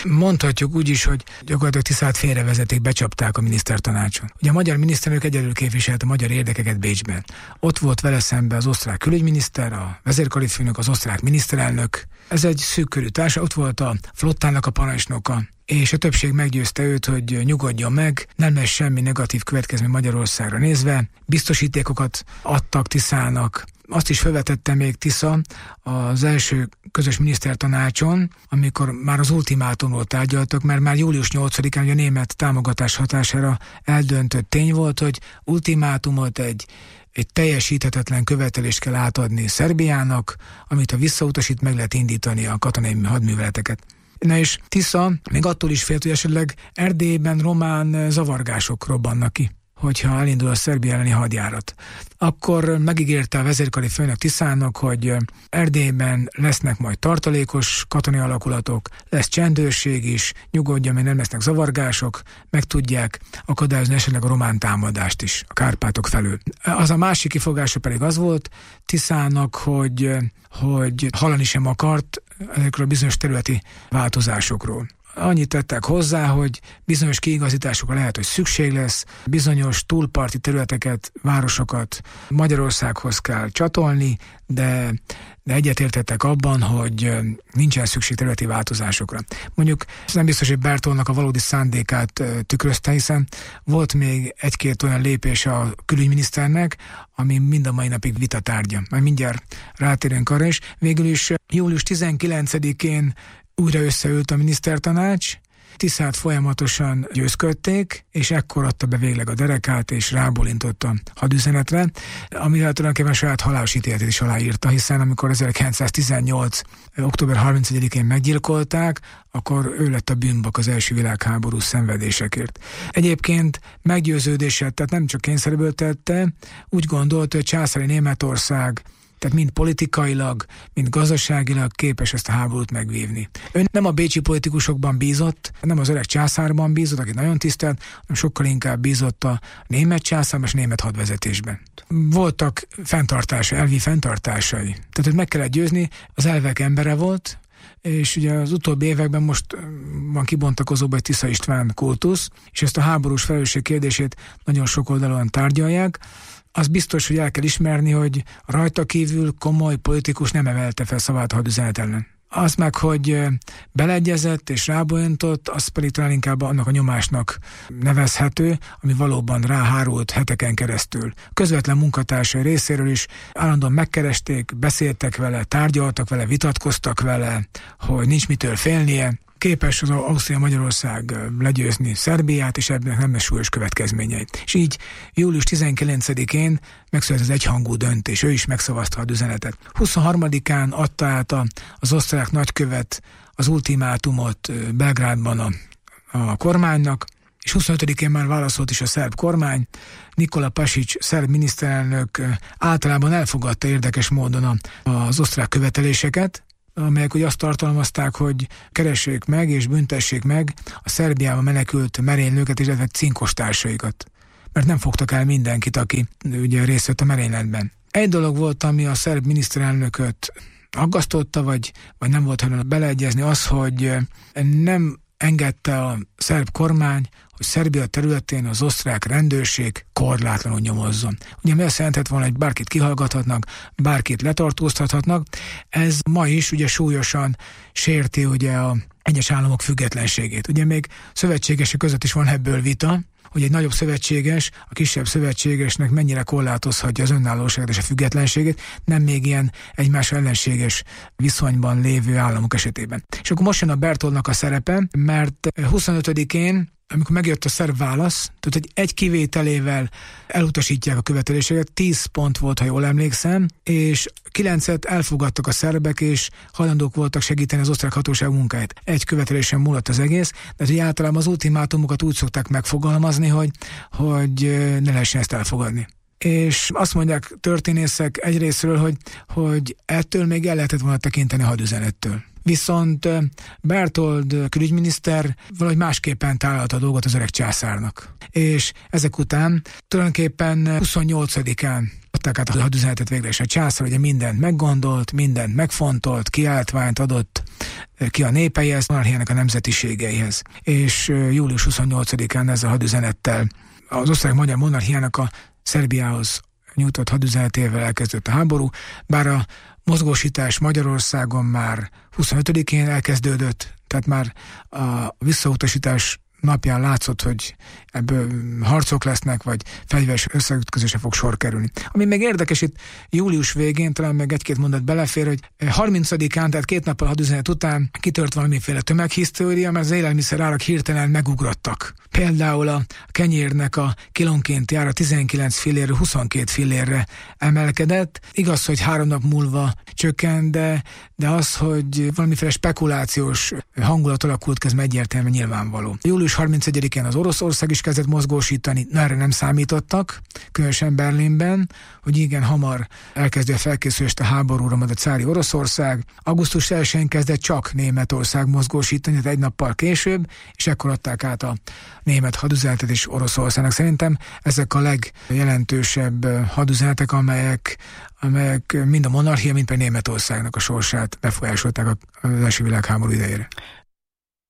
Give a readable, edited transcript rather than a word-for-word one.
Mondhatjuk úgy is, hogy gyakorlatilag Tiszát félrevezették, becsapták a minisztertanácson. Ugye a magyar miniszterelnök egyedül képviselte a magyar érdekeket Bécsben. Ott volt vele szembe az osztrák külügyminiszter, a vezérkarifőnök, az osztrák miniszterelnök. Ez egy szűk körű társa, ott volt a flottának a parancsnoka, és a többség meggyőzte őt, hogy nyugodjon meg, nem lesz semmi negatív következmény Magyarországra nézve. Biztosítékokat adtak Tiszának. Azt is felvetette még Tisza az első közös minisztertanácson, amikor már az ultimátumról tárgyaltak, mert már július 8-án a német támogatás hatására eldöntött tény volt, hogy ultimátumot egy teljesíthetetlen követelést kell átadni Szerbiának, amit ha visszautasít, meg lehet indítani a katonai hadműveleteket. Na és Tisza még attól is félt, hogy esetleg Erdélyben román zavargások robbannak ki, hogyha elindul a Szerbia elleni hadjárat. Akkor megígérte a vezérkari főnök Tiszának, hogy Erdélyben lesznek majd tartalékos katonai alakulatok, lesz csendőrség is, nyugodjon, mert nem lesznek zavargások, meg tudják akadályozni esetleg a román támadást is a Kárpátok felől. Az a másik kifogása pedig az volt Tiszának, hogy hallani sem akart ezekről a bizonyos területi változásokról. Annyit tettek hozzá, hogy bizonyos kiigazításokra lehet, hogy szükség lesz, bizonyos túlparti területeket, városokat Magyarországhoz kell csatolni, de egyetértettek abban, hogy nincsen szükség területi változásokra. Mondjuk ez nem biztos, hogy Bertolnak a valódi szándékát tükrözte, hiszen volt még egy-két olyan lépés a külügyminiszternek, ami mind a mai napig vita tárgya. Majd mindjárt rátérünk arra is. Végül is július 19-én újra összeült a minisztertanács, Tiszát folyamatosan győzködték, és ekkor adta be végleg a derekát, és rábólintott a hadüzenetre, amivel tulajdonképpen saját halálos ítéletét is aláírta, hiszen amikor 1918. október 31-én meggyilkolták, akkor ő lett a bűnbak az első világháború szenvedésekért. Egyébként meggyőződése, tehát nem csak kényszerből tette, úgy gondolta, hogy császári Németország, tehát mind politikailag, mind gazdaságilag képes ezt a háborút megvívni. Ő nem a bécsi politikusokban bízott, nem az öreg császárban bízott, akit nagyon tisztelt, hanem sokkal inkább bízott a német császárban és német hadvezetésben. Voltak elvi fenntartásai. Tehát, hogy meg kellett győzni, az elvek embere volt, és ugye az utóbbi években most van kibontakozóban egy Tisza István kultusz, és ezt a háborús felelősség kérdését nagyon sok oldalon tárgyalják. Az biztos, hogy el kell ismerni, hogy rajta kívül komoly politikus nem emelte fel szavát a hadüzenet ellen. Az meg, hogy beleegyezett és rábólintott, az pedig talán inkább annak a nyomásnak nevezhető, ami valóban ráhárult heteken keresztül. Közvetlen munkatársai részéről is állandóan megkeresték, beszéltek vele, tárgyaltak vele, vitatkoztak vele, hogy nincs mitől félnie. Képes az Ausztria-Magyarország legyőzni Szerbiát, és ebben nem lesz súlyos következményei. És így július 19-én megszületett az egyhangú döntés, ő is megszavazta a hadüzenetet. 23-án adta át az osztrák nagykövet az ultimátumot Belgrádban a kormánynak, és 25-én már válaszolt is a szerb kormány. Nikola Pasics szerb miniszterelnök általában elfogadta érdekes módon az osztrák követeléseket, amelyek ugye azt tartalmazták, hogy keressék meg és büntessék meg a Szerbiában menekült merénylőket, illetve cinkostársaikat. Mert nem fogtak el mindenkit, aki ugye részt vett a merényletben. Egy dolog volt, ami a szerb miniszterelnököt aggasztotta, vagy nem volt hajlandó beleegyezni, az, hogy nem engedte a szerb kormány, hogy Szerbia területén az osztrák rendőrség korlátlanul nyomozzon. Ugye mi azt jelentett volna, hogy bárkit kihallgathatnak, bárkit letartóztathatnak. Ez ma is ugye súlyosan sérti ugye a egyes államok függetlenségét. Ugye még szövetségesek között is van ebből vita, hogy egy nagyobb szövetséges a kisebb szövetségesnek mennyire korlátozhatja az önállóságot és a függetlenségét, nem még ilyen egymás ellenséges viszonyban lévő államok esetében. És akkor most jön a Bertoldnak a szerepe, mert 25-én, amikor megjött a szerb válasz, tehát hogy egy kivételével elutasítják a követeléseket, 10 pont volt, ha jól emlékszem, és 9-et elfogadtak a szerbek, és hajlandók voltak segíteni az osztrák hatóság munkáját. Egy követelésen múlott az egész, de hogy általában az ultimátumokat úgy szokták megfogalmazni, hogy ne lehessen ezt elfogadni. És azt mondják történészek egyrészről, hogy ettől még el lehetett volna tekinteni a hadüzenettől. Viszont Bertold külügyminiszter valahogy másképpen találta a dolgot az öreg császárnak. És ezek után tulajdonképpen 28-án a adták át a hadüzenetet végre, és a császár ugye mindent meggondolt, mindent megfontolt, kiáltványt adott ki a népeihez, a monarchiának a nemzetiségeihez. És július 28-án ezzel a hadüzenettel az osztrák-magyar monarchiának a Szerbiához nyújtott hadüzenetével elkezdődött a háború, bár a mozgósítás Magyarországon már 25-én elkezdődött, tehát már a visszautasítás napján látszott, hogy ebből harcok lesznek, vagy fegyveres összeütközésre fog sor kerülni. Ami még érdekes, itt július végén, talán meg egy-két mondat belefér, hogy 30-án, tehát 2 nappal hadüzenet után kitört valamiféle tömeghisztéria, mert az élelmiszer árak hirtelen megugrottak. Például a kenyérnek a kilónkénti ára 19 fillérről 22 fillérre emelkedett. Igaz, hogy 3 nap múlva csökkent, de az, hogy valamiféle spekulációs hangulat alakult, ez egyértelműen nyilvánvaló. Július 31-én az Oroszország is kezdett mozgósítani, erre nem számítottak, különösen Berlinben, hogy igen hamar elkezdő felkészülést a háborúra, majd a cári Oroszország. Augusztus 1-én kezdett csak Németország mozgósítani, tehát 1 nappal később, és ekkor adták át a német hadüzenetet is Oroszországnak. Szerintem ezek a legjelentősebb hadüzenetek, amelyek mind a monarchia, mind pedig Németországnak a sorsát befolyásolták az első világháború idejére.